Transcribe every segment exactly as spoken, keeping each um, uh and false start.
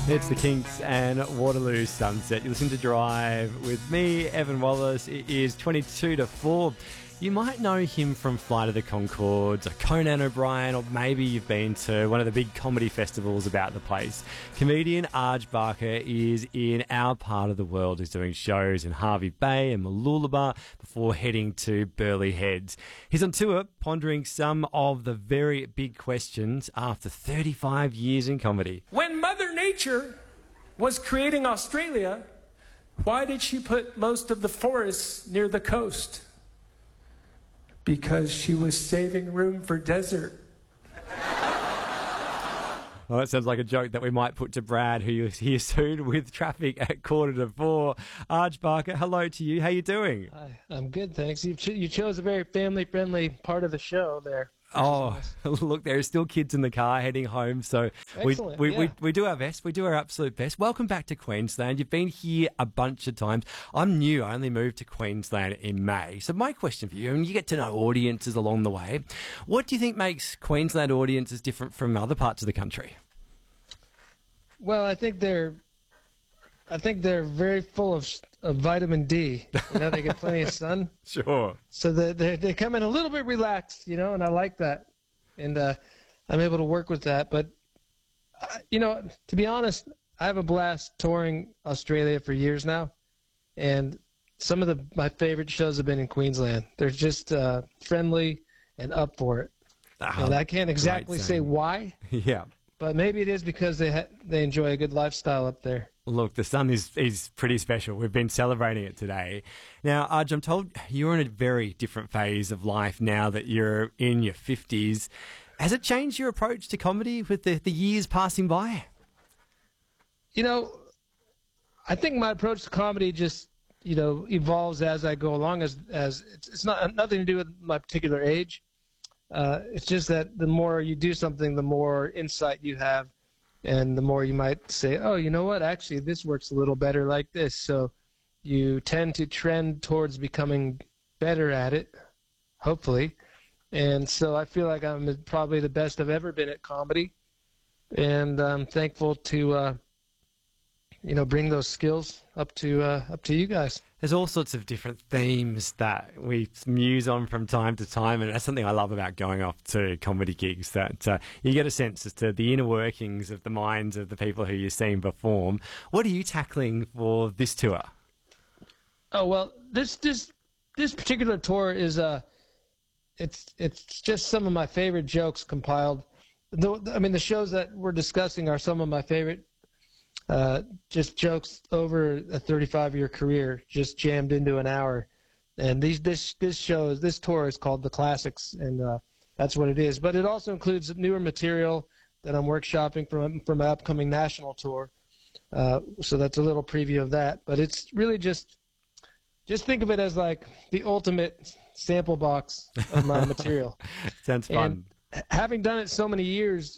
It's the Kinks and Waterloo Sunset. You listen to Drive with me, Evan Wallace. It is twenty-two to four. You might know him from Flight of the Conchords, or Conan O'Brien, or maybe you've been to one of the big comedy festivals about the place. Comedian Arj Barker is in our part of the world. He's doing shows in Hervey Bay and Mooloolaba before heading to Burleigh Heads. He's on tour pondering some of the very big questions after thirty-five years in comedy. When Mother Nature was creating Australia, why did she put most of the forests near the coast? Because she was saving room for desert. Well, that sounds like a joke that we might put to Brad, who is here soon with traffic at quarter to four. Arj Barker, hello to you. How you doing? Hi, I'm good, thanks. You, ch- you chose a very family-friendly part of the show there. Oh, look, there are still kids in the car heading home, so we, Excellent, we, yeah. we, we do our best. We do our absolute best. Welcome back to Queensland. You've been here a bunch of times. I'm new. I only moved to Queensland in May. So my question for you, and you get to know audiences along the way, what do you think makes Queensland audiences different from other parts of the country? Well, I think they're, I think they're very full of, of vitamin D. You know, they get plenty of sun. Sure. So they they they come in a little bit relaxed, you know, and I like that, and uh, I'm able to work with that. But uh, you know, to be honest, I have a blast touring Australia for years now, and some of the my favorite shows have been in Queensland. They're just uh, friendly and up for it. Ah, And I can't exactly great say saying. why, Yeah. but maybe it is because they ha- they enjoy a good lifestyle up there. Look, the sun is, is pretty special. We've been celebrating it today. Now, Arj, I'm told you're in a very different phase of life now that you're in your fifties. Has it changed your approach to comedy with the, the years passing by? You know, I think my approach to comedy just, you know, evolves as I go along. As as it's, it's not nothing to do with my particular age. Uh, it's just that the more you do something, the more insight you have, and the more you might say, oh, you know what, actually, this works a little better like this. So you tend to trend towards becoming better at it, hopefully. And so I feel like I'm probably the best I've ever been at comedy, and I'm thankful to, uh, you know, bring those skills up to uh, up to you guys. There's all sorts of different themes that we muse on from time to time, and that's something I love about going off to comedy gigs, that uh, you get a sense as to the inner workings of the minds of the people who you're seeing perform. What are you tackling for this tour? Oh, well, this this this particular tour is uh it's it's just some of my favorite jokes compiled. The, I mean, the shows that we're discussing are some of my favorite uh, just jokes over a thirty-five year career, just jammed into an hour. And these this this show is this tour is called The Classics, and uh, that's what it is. But it also includes newer material that I'm workshopping from from my upcoming national tour. Uh, so that's a little preview of that. But it's really just just think of it as like the ultimate sample box of my material. Sounds fun. And having done it so many years,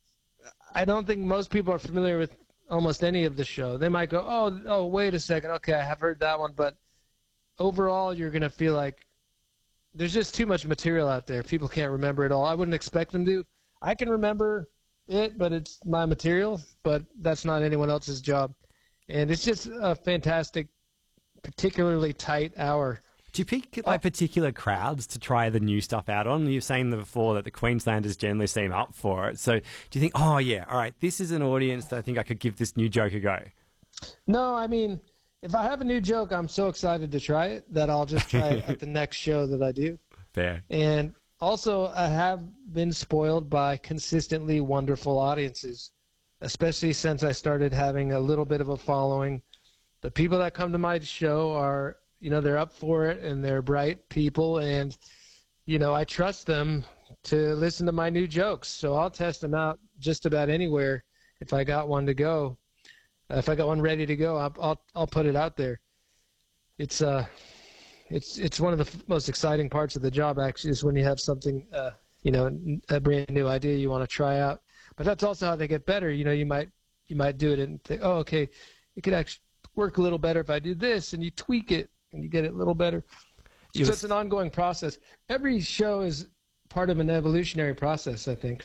I don't think most people are familiar with almost any of the show. They might go, oh, oh, wait a second. Okay, I have heard that one. But overall, you're going to feel like there's just too much material out there. People can't remember it all. I wouldn't expect them to. I can remember it, but it's my material. But that's not anyone else's job. And it's just a fantastic, particularly tight hour. Do you pick like particular crowds to try the new stuff out on? You've saying before that the Queenslanders generally seem up for it. So do you think, oh yeah, all right, this is an audience that I think I could give this new joke a go? No, I mean, if I have a new joke, I'm so excited to try it that I'll just try it at the next show that I do. Fair. And also, I have been spoiled by consistently wonderful audiences, especially since I started having a little bit of a following. The people that come to my show are, you know, they're up for it, and they're bright people, and, you know, I trust them to listen to my new jokes. So I'll test them out just about anywhere if I got one to go. Uh, if I got one ready to go, I'll, I'll I'll put it out there. It's uh, it's it's one of the f- most exciting parts of the job, actually, is when you have something, uh, you know, a brand new idea you want to try out. But that's also how they get better. You know, you might you might do it and think, oh, okay, it could actually work a little better if I do this, and you tweak it and you get it a little better. You so was- it's an ongoing process. Every show is part of an evolutionary process, I think.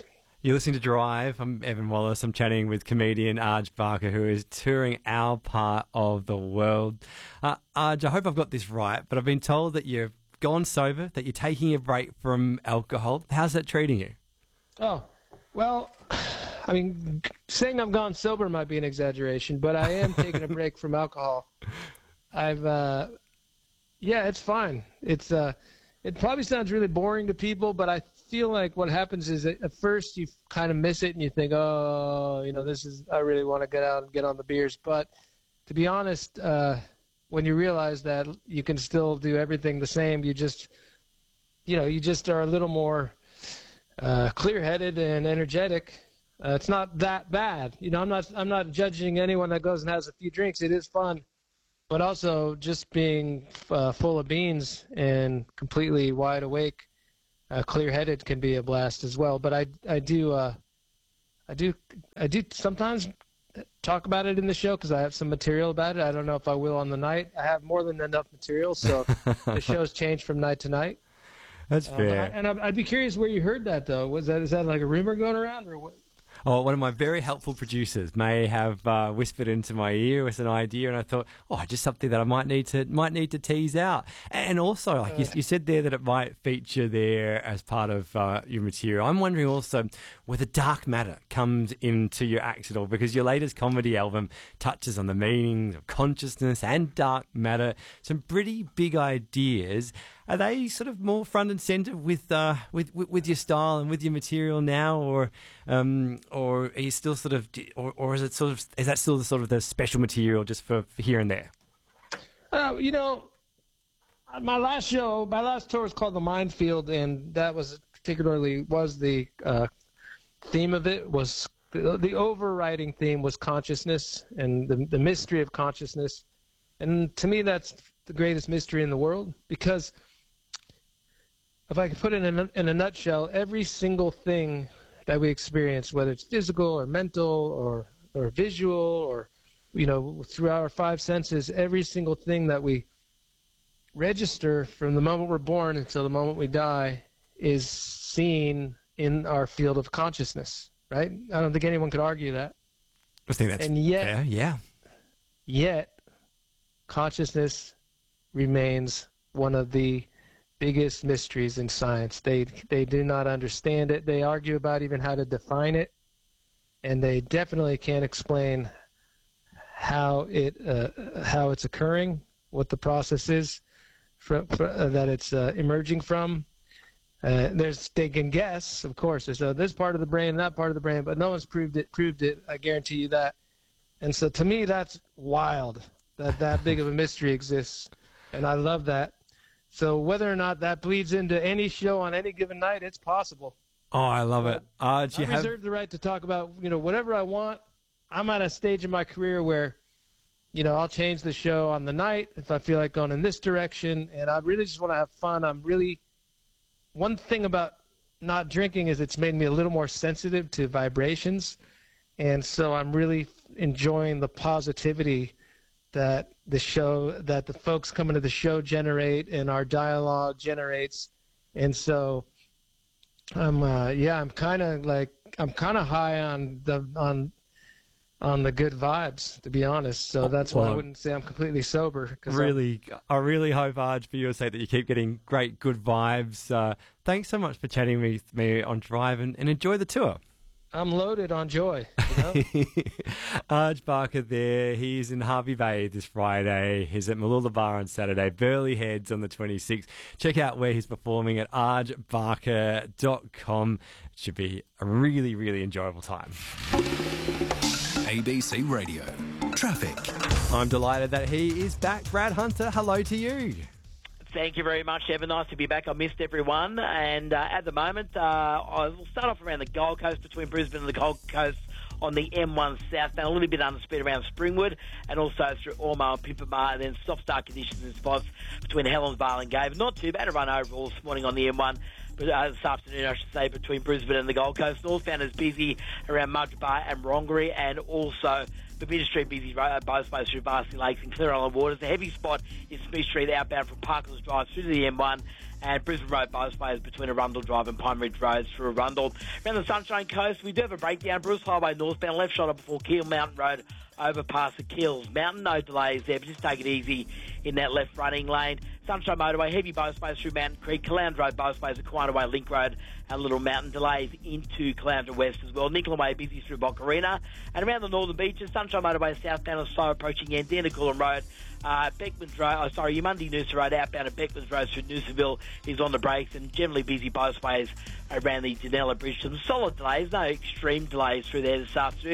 You're listening to Drive. I'm Evan Wallace. I'm chatting with comedian Arj Barker, who is touring our part of the world. Uh, Arj, I hope I've got this right, but I've been told that you've gone sober, that you're taking a break from alcohol. How's that treating you? Oh, well, I mean, saying I've gone sober might be an exaggeration, but I am taking a break from alcohol. I've, uh, yeah, it's fine. It's, uh, it probably sounds really boring to people, but I feel like what happens is that at first you kind of miss it and you think, oh, you know, this is, I really want to get out and get on the beers. But to be honest, uh, when you realize that you can still do everything the same, you just, you know, you just are a little more uh, clear-headed and energetic. Uh, it's not that bad. You know, I'm not, I'm not judging anyone that goes and has a few drinks. It is fun. But also just being uh, full of beans and completely wide awake, uh, clear-headed can be a blast as well. But I, I do, uh, I do, I do sometimes talk about it in the show because I have some material about it. I don't know if I will on the night. I have more than enough material, so the shows change from night to night. That's fair. Um, and I, and I'd be curious where you heard that, though. Was that is that like a rumor going around, or what? Oh, one of my very helpful producers may have uh, whispered into my ear with an idea, and I thought, oh, just something that I might need to might need to tease out. And also, like uh, you, you said there, that it might feature there as part of uh, your material. I'm wondering also whether dark matter comes into your acts at all, because your latest comedy album touches on the meanings of consciousness and dark matter. Some pretty big ideas. Are they sort of more front and center with, uh, with with with your style and with your material now, or um, or are you still sort of, or, or is it sort of, is that still the sort of the special material just for, for here and there? Uh, you know, my last show, my last tour was called The Minefield, and that was particularly was the uh, theme of it was the, the overriding theme was consciousness and the the mystery of consciousness, and to me that's the greatest mystery in the world, because if I could put it in a, in a nutshell, every single thing that we experience, whether it's physical or mental or or visual or, you know, through our five senses, every single thing that we register from the moment we're born until the moment we die is seen in our field of consciousness, right? I don't think anyone could argue that. I think that's and yet, fair, yeah. Yet, consciousness remains one of the biggest mysteries in science. They they do not understand it. They argue about even how to define it, and they definitely can't explain how it uh, how it's occurring, what the process is for, for, uh, that it's uh, emerging from. Uh, there's they can guess, of course. There's uh, this part of the brain, that part of the brain, but no one's proved it. Proved it. I guarantee you that. And so, to me, that's wild that that big of a mystery exists, and I love that. So whether or not that bleeds into any show on any given night, it's possible. Oh, I love it. Uh, I have... reserve the right to talk about, you know, whatever I want. I'm at a stage in my career where, you know, I'll change the show on the night if I feel like going in this direction, and I really just want to have fun. I'm really one thing about not drinking is it's made me a little more sensitive to vibrations, and so I'm really enjoying the positivity that the show, that the folks coming to the show generate and our dialogue generates. And so I'm, uh, yeah, I'm kind of like, I'm kind of high on the, on, on the good vibes, to be honest. So that's why well, I wouldn't say I'm completely sober. Really, I really hope, Arj, for your sake, that you keep getting great, good vibes. Uh, thanks so much for chatting with me on Drive, and, and enjoy the tour. I'm loaded on joy. You know? Arj Barker there. He's in Hervey Bay this Friday. He's at Mooloolah Bar on Saturday. Burleigh Heads on the twenty-sixth. Check out where he's performing at arj barker dot com. It should be a really, really enjoyable time. A B C Radio. Traffic. I'm delighted that he is back. Brad Hunter, hello to you. Thank you very much, Evan. Nice to be back. I missed everyone. And uh, at the moment, uh, I will start off around the Gold Coast, between Brisbane and the Gold Coast on the M one southbound, a little bit under speed around Springwood, and also through Ormo and Pimpama, and then stop-start conditions in spots between Helensvale and Gave. Not too bad a run overall this morning on the M one. But uh, this afternoon, I should say, between Brisbane and the Gold Coast. Northbound is busy around Mudgee Bay and Wrongary, and also Bermuda Street, busy road, both ways through Varsity Lakes and Clear Island Waters. The heavy spot is Smith Street outbound from Parklands Drive through to the M one. And Brisbane Road both ways between Arundel Drive and Pine Ridge Roads through Arundel. Around the Sunshine Coast, we do have a breakdown. Bruce Highway northbound, left shoulder before Keel Mountain Road, overpass the Kills Mountain. No delays there, but just take it easy in that left running lane. Sunshine Motorway, heavy both ways through Mountain Creek. Caloundra Road both ways, Aquina Way, Link Road, and Little Mountain. Delays into Caloundra West as well. Nickel Way busy through Bocarina. And around the northern beaches, Sunshine Motorway southbound and slow approaching Andina Road. Uh, Beckman's Road, oh sorry, Yamundi Noosa Road outbound at Beckman's Road through Noosaville is on the brakes and generally busy both ways around the Janella Bridge. Some solid delays, no extreme delays through there this afternoon.